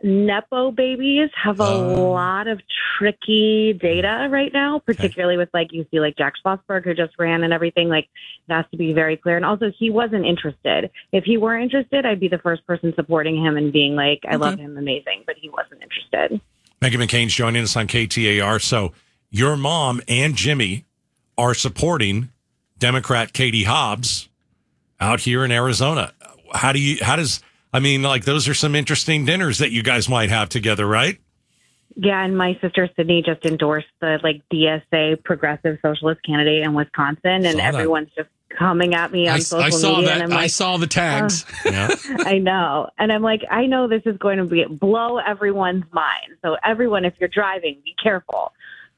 Nepo babies have a lot of tricky data right now, particularly with, like, you see, like, Jack Schlossberg, who just ran and everything. Like, it has to be very clear. And also, he wasn't interested. If he were interested, I'd be the first person supporting him and being like, I love him, amazing. But he wasn't interested. Megan McCain's joining us on K T A R. So your mom and Jimmy are supporting Democrat Katie Hobbs out here in Arizona. How do you? How does? I mean, like, those are some interesting dinners that you guys might have together, right? Yeah, and my sister Sydney just endorsed the, like, D S A progressive socialist candidate in Wisconsin, and Saw that. everyone's just coming at me on I, social I saw media. that. And I'm I like, saw the tags. Yeah. I know. And I'm like, I know this is going to be blow everyone's mind. So everyone, if you're driving, be careful.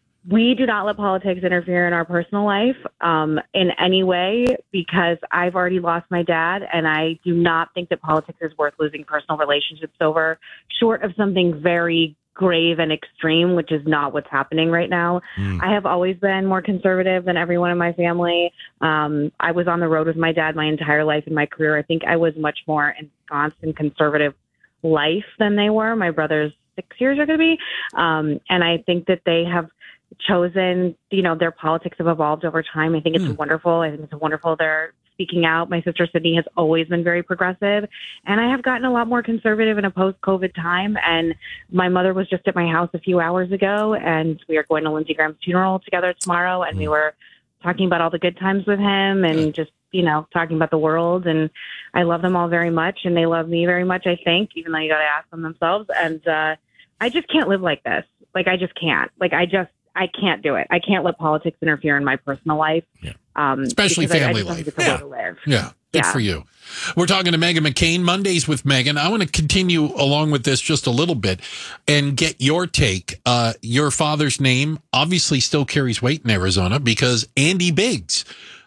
We do not let politics interfere in our personal life um, in any way, because I've already lost my dad, and I do not think that politics is worth losing personal relationships over, short of something very grave and extreme, which is not what's happening right now. Mm. I have always been more conservative than everyone in my family. Um, I was on the road with my dad my entire life in my career. I think I was much more ensconced in conservative life than they were. My brother's six years are going to be. Um, and I think that they have chosen, you know, their politics have evolved over time. I think it's wonderful. I think it's wonderful they're speaking out. My sister Sydney has always been very progressive, and I have gotten a lot more conservative in a post-COVID time. And my mother was just at my house a few hours ago, and we are going to Lindsey Graham's funeral together tomorrow, and we were talking about all the good times with him and just, you know, talking about the world. And I love them all very much, and they love me very much, I think, even though you got to ask them themselves. And uh, I just can't live like this. Like, I just can't. Like, I just, I can't do it. I can't let politics interfere in my personal life. Um, Especially because I- I family just don't life. think it's a way to live. Yeah. Good Yeah. for you. We're talking to Megan McCain, Mondays with Megan. I want to continue along with this just a little bit and get your take. Uh, your father's name obviously still carries weight in Arizona because Andy Biggs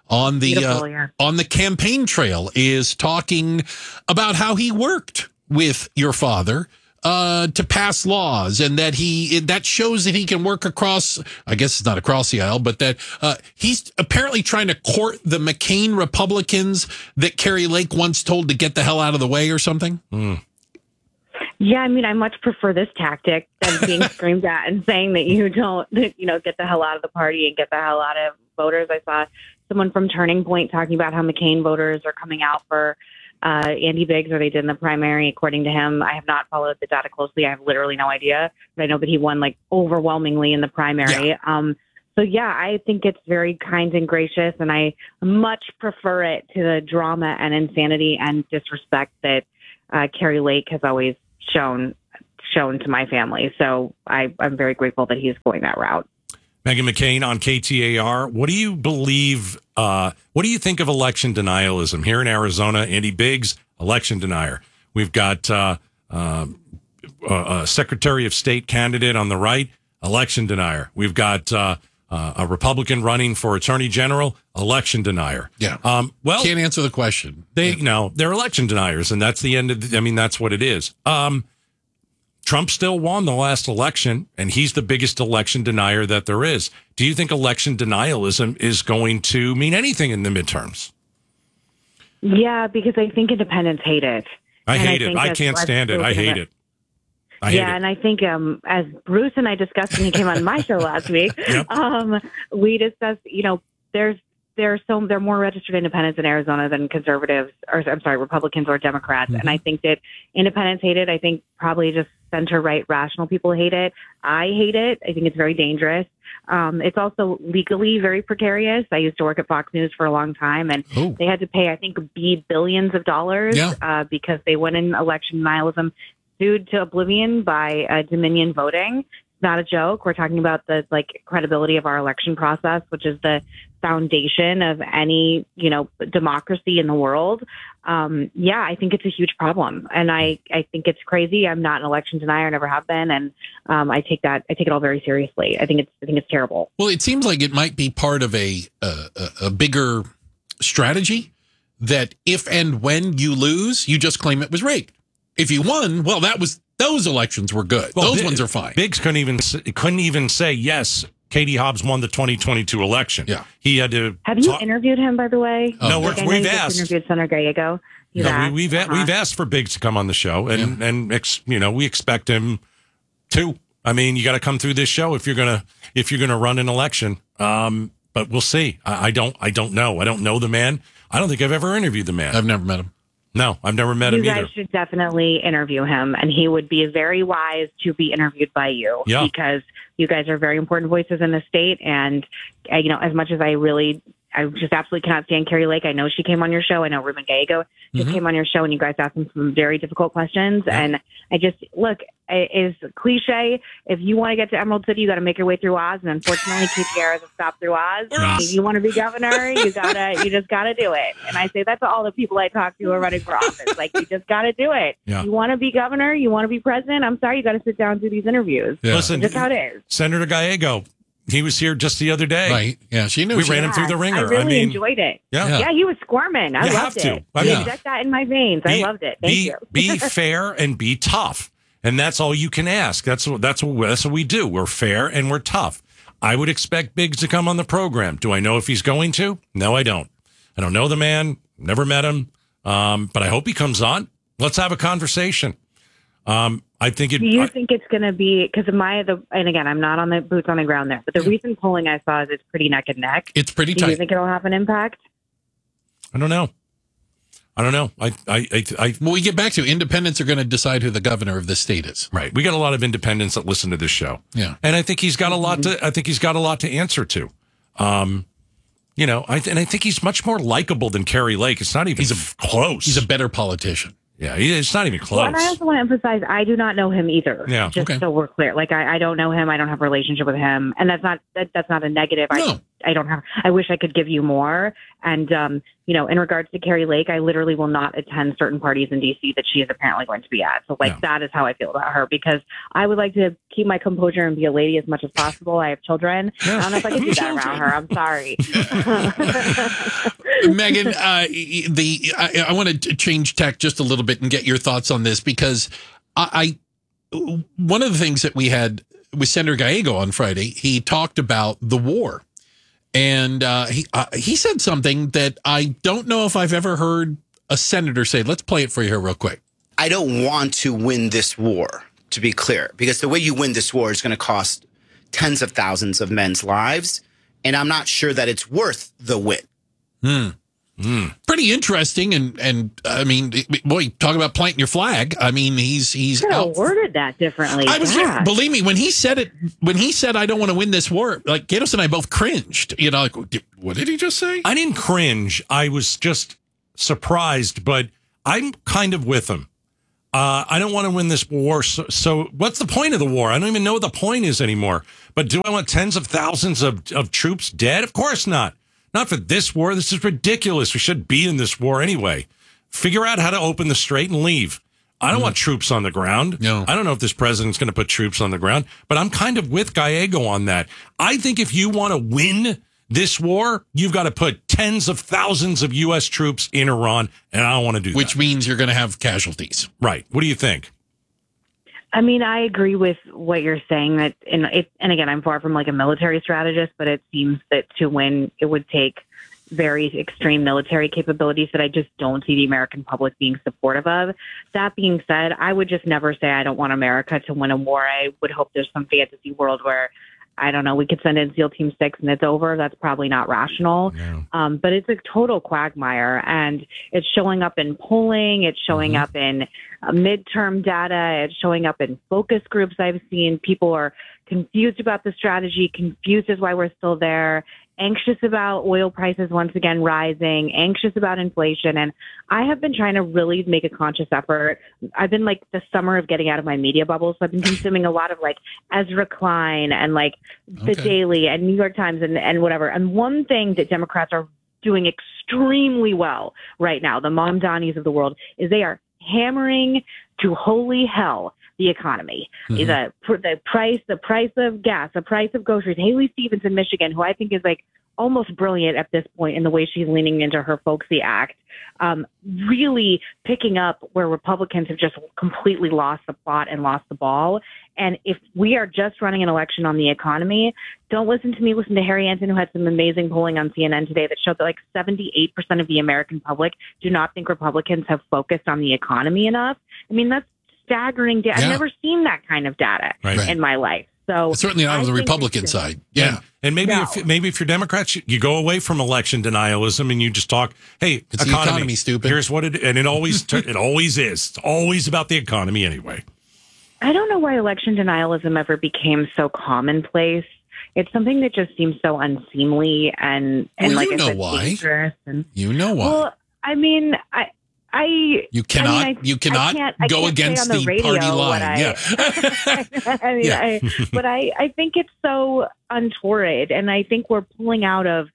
on the Beautiful, uh, yeah. on the campaign trail is talking about how he worked with your father uh, to pass laws, and that he that shows that he can work across. I guess it's not across the aisle, but that uh, he's apparently trying to court the McCain Republicans that Carrie Lake once told to get the hell out of the way or something. Mm. Yeah, I mean, I much prefer this tactic than being screamed at and saying that you don't, you know, get the hell out of the party and get the hell out of voters. I saw someone from Turning Point talking about how McCain voters are coming out for uh, Andy Biggs, or they did in the primary, according to him. I have not followed the data closely. I have literally no idea, but I know that he won like overwhelmingly in the primary. Yeah. Um, so, yeah, I think it's very kind and gracious, and I much prefer it to the drama and insanity and disrespect that uh, Carrie Lake has always shown shown to my family. So I, I'm very grateful that he's going that route. Meghan McCain on K T A R. What do you believe? Uh, what do you think of election denialism here in Arizona? Andy Biggs, election denier. We've got uh, uh, a Secretary of State candidate on the right, election denier. We've got uh, uh, a Republican running for Attorney General, election denier. Yeah. Um, well, can't answer the question. They yeah. no, they're election deniers, and that's the end of. The, I mean, that's what it is. Um, Trump still won the last election, and he's the biggest election denier that there is. Do you think election denialism is going to mean anything in the midterms? Yeah, because I think independents hate it. I and hate I it. I can't stand it. I hate it. I yeah, hate it. and I think um, as Bruce and I discussed when he came on my show last week, Yep. um, we discussed, you know, there's there's so there are more registered independents in Arizona than conservatives, or I'm sorry, Republicans or Democrats. Mm-hmm. And I think that independents hate it. I think probably just center right rational people hate it. I hate it. I think it's very dangerous. Um, it's also legally very precarious. I used to work at Fox News for a long time, and Ooh. they had to pay, I think, B billions of dollars Yeah. uh, because they went in election denialism, sued to oblivion by uh, Dominion voting. Not a joke. We're talking about the like credibility of our election process, which is the foundation of any, you know, democracy in the world. Um, yeah, I think it's a huge problem, and I, I think it's crazy. I'm not an election denier, never have been, and um, I take that I take it all very seriously. I think it's I think it's terrible. Well, it seems like it might be part of a a, a bigger strategy that if and when you lose, you just claim it was rigged. If you won, well, that was those elections were good. Well, those Big- ones are fine. Biggs couldn't even s- couldn't even say yes. Katie Hobbs won the twenty twenty-two election. Yeah, he had to. Have you talk- interviewed him, by the way? No, Like, we're- I know we've you just asked. interviewed Senator Gallego. You've No, asked. we, we've a- Uh-huh. we've asked for Biggs to come on the show, and and ex, you know we expect him to. I mean, you got to come through this show if you're gonna if you're gonna run an election. Um, but we'll see. I, I don't I don't know. I don't know the man. I don't think I've ever interviewed the man. I've never met him. No, I've never met You him guys either. should definitely interview him, and he would be very wise to be interviewed by you. Yeah. Because you guys are very important voices in the state, and uh, you know, as much as I really, I just absolutely cannot stand Carrie Lake. I know she came on your show. I know Ruben Gallego just Mhm. came on your show, and you guys asked him some very difficult questions. And I just look, it is cliche. If you want to get to Emerald City, you got to make your way through Oz, and unfortunately, K T A R has a stop through Oz. If you want to be governor, you gotta, you just gotta do it. And I say that to all the people I talk to who are running for office. Like, you just gotta do it. Yeah. You want to be governor, you want to be president. I'm sorry, you got to sit down and do these interviews. Yeah. Listen, That's how it is. Senator Gallego, he was here just the other day. Right? Yeah, she knew. We she ran him through the ringer. I really mean, enjoyed it. Yeah. yeah, he was squirming. I You loved have to. it. I You mean- inject that in my veins. I Be- loved it. Thank be, you. be fair and be tough. And that's all you can ask. That's what that's what that's what we do. We're fair and we're tough. I would expect Biggs to come on the program. Do I know if he's going to? No, I don't. I don't know the man. Never met him. Um, but I hope he comes on. Let's have a conversation. Um, I think it. Do you I- think it's going to be because of my the and again I'm not on the boots on the ground there, but the recent polling I saw is it's pretty neck and neck. It's pretty Do you tight. think it'll have an impact? I don't know. I don't know. I, I, I, I Well, we get back to independents are going to decide who the governor of the state is. right. We got a lot of independents that listen to this show. Yeah. And I think he's got a lot to, I think he's got a lot to answer to. Um, you know, I, and I think he's much more likable than Carrie Lake. It's not even He's a close. He's a better politician. Yeah, it's not even close. Well, and I also want to emphasize, I do not know him either. Yeah, just okay. so we're clear. Like, I, I don't know him. I don't have a relationship with him, and that's not that, that's not a negative. No. I I don't have. I wish I could give you more. And um, you know, in regards to Carrie Lake, I literally will not attend certain parties in D C that she is apparently going to be at. So, like, Yeah. that is how I feel about her, because I would like to keep my composure and be a lady as much as possible. I have children. I don't know if I can do that around her. I'm sorry. Megan, uh, the I, I want to change tack just a little bit and get your thoughts on this, because I, I one of the things that we had with Senator Gallego on Friday, he talked about the war, and uh, he uh, he said something that I don't know if I've ever heard a senator say. Let's play it for you here real quick. I don't want to win this war, to be clear, because the way you win this war is going to cost tens of thousands of men's lives, and I'm not sure that it's worth the win. Hmm. Mm. Pretty interesting, and and I mean, boy, talk about planting your flag. I mean, he's he's Could have out. worded that differently. I was Gosh. believe me when he said it. When he said, "I don't want to win this war," like Gatos and I both cringed. You know, like, what did he just say? I didn't cringe. I was just surprised, but I'm kind of with him. Uh, I don't want to win this war. So, so what's the point of the war? I don't even know what the point is anymore. But do I want tens of thousands of, of troops dead? Of course not. Not for this war. This is ridiculous. We shouldn't be in this war anyway. Figure out how to open the strait and leave. I don't mm. want troops on the ground. No. I don't know if this president's going to put troops on the ground, but I'm kind of with Gallego on that. I think if you want to win this war, you've got to put tens of thousands of U S troops in Iran, and I don't want to do Which that. Which means you're going to have casualties. Right. What do you think? I mean, I agree with what you're saying that, and it, and again, I'm far from like a military strategist, but it seems that to win, it would take very extreme military capabilities that I just don't see the American public being supportive of. That being said, I would just never say I don't want America to win a war. I would hope there's some fantasy world where, I don't know, we could send in SEAL Team six and it's over. That's probably not rational. Yeah. Um, but it's a total quagmire, and it's showing up in polling. It's showing Mm-hmm. up in uh, midterm data. It's showing up in focus groups I've seen. People are confused about the strategy, confused as why we're still there, anxious about oil prices once again rising, anxious about inflation. And I have been trying to really make a conscious effort. I've been like the summer of getting out of my media bubble. So I've been consuming a lot of like Ezra Klein and like The Okay. Daily and New York Times and, and whatever. And one thing that Democrats are doing extremely well right now, the Mamdanis of the world, is they are hammering to holy hell the economy. Mhm. The the price, the price of gas, the price of groceries. Haley Stevens in Michigan, who I think is like almost brilliant at this point in the way she's leaning into her folksy act, um, really picking up where Republicans have just completely lost the plot and lost the ball. And if we are just running an election on the economy, don't listen to me. Listen to Harry Anton, who had some amazing polling on C N N today that showed that like seventy-eight percent of the American public do not think Republicans have focused on the economy enough. I mean, that's staggering data. Yeah. I've never seen that kind of data Right. in my life. So It's certainly not I on the think Republican it's- side. Yeah. And, and maybe No. if maybe if you're Democrats, you, you go away from election denialism and you just talk, hey, It's the economy, economy, stupid. Here's what it and it always tur- it always is. It's always about the economy anyway. I don't know why election denialism ever became so commonplace. It's something that just seems so unseemly and, and Well, like you I know said, why. dangerous. And, You know why. well, I mean, I, I You cannot. I mean, I- you cannot I can't- I go can't say against on the, radio party what line. I- yeah. I mean, Yeah. I, but I, I think it's so untoward, and I think we're pulling out of.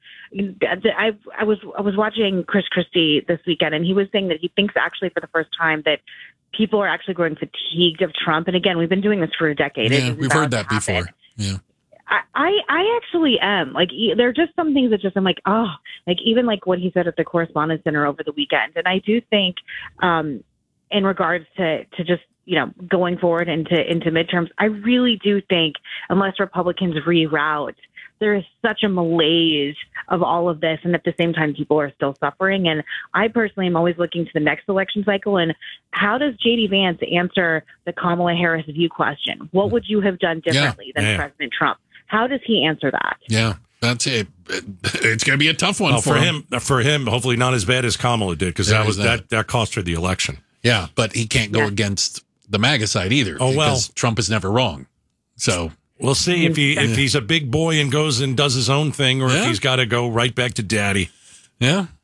I I was I was watching Chris Christie this weekend, and he was saying that he thinks actually for the first time that people are actually growing fatigued of Trump. And again, we've been doing this for a decade. It Yeah, is we've bound heard to that happen. before. Yeah. I, I I actually am. Like, e- there are just some things that just, I'm like, oh, like even like what he said at the Correspondence Center over the weekend. And I do think um, in regards to, to just, you know, going forward into, into midterms, I really do think unless Republicans reroute, there is such a malaise of all of this. And at the same time, people are still suffering. And I personally am always looking to the next election cycle. And how does J D Vance answer the Kamala Harris view question? What would you have done differently Yeah, than yeah. President Trump? How does he answer that? Yeah. That's it. It's going to be a tough one Well, for, for him, for him, hopefully not as bad as Kamala did, because There that is was that. that. that cost her the election. Yeah, but he can't go Yeah. against the MAGA side either. Oh, well. because Trump is never wrong. So We'll see if he if Yeah. he's a big boy and goes and does his own thing, or Yeah. if he's got to go right back to daddy. yeah,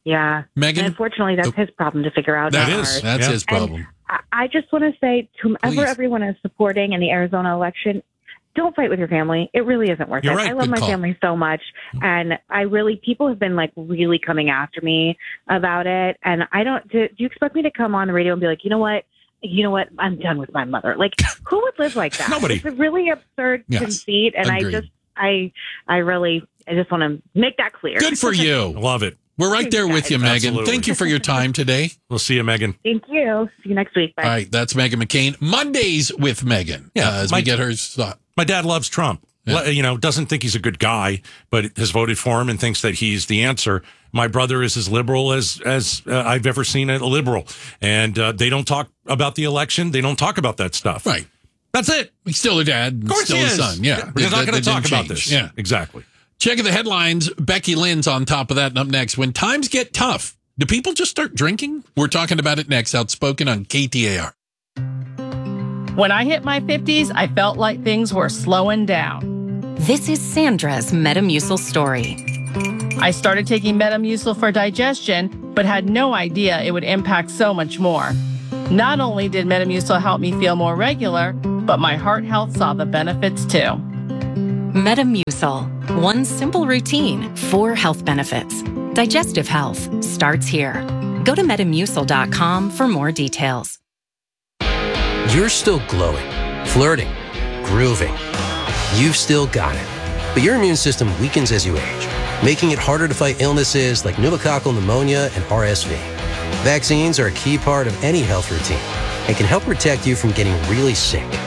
Yeah. Megan? And unfortunately, that's his problem to figure out. That not is. ours. That's Yeah. his problem. I, I just want to say to whomever Please. everyone is supporting in the Arizona election, don't fight with your family. It really isn't worth You're it. right. I love Good my call. family so much. And I really, people have been like really coming after me about it. And I don't, do, do you expect me to come on the radio and be like, you know what? You know what? I'm done with my mother. Like, who would live like that? Nobody. It's a really absurd Yes. conceit. And Agreed. I just, I, I really, I just want to make that clear. Good for you. Love it. We're right there with you, Megan. Absolutely. Thank you for your time today. We'll see you, Megan. Thank you. See you next week. Bye. All right, that's Megan McCain. Mondays with Megan. Yeah, uh, as my- we get her thought. My dad loves Trump. Yeah. Le- You know, doesn't think he's a good guy, but has voted for him and thinks that he's the answer. My brother is as liberal as as uh, I've ever seen a liberal, and uh, they don't talk about the election. They don't talk about that stuff. Right. That's it. He's still a dad. and Of course still he a is. son. Yeah. We're That- not that- going to that talk didn't about change. this. Yeah. Exactly. Checking the headlines. Becky Lynn's on top of that. And up next, when times get tough, do people just start drinking? We're talking about it next. Outspoken on K T A R. When I hit my fifties, I felt like things were slowing down. This is Sandra's Metamucil story. I started taking Metamucil for digestion, but had no idea it would impact so much more. Not only did Metamucil help me feel more regular, but my heart health saw the benefits too. Metamucil. One simple routine, four health benefits. Digestive health starts here. Go to metamucil dot com for more details. You're still glowing, flirting, grooving. You've still got it. But your immune system weakens as you age, making it harder to fight illnesses like pneumococcal pneumonia and R S V. Vaccines are a key part of any health routine and can help protect you from getting really sick.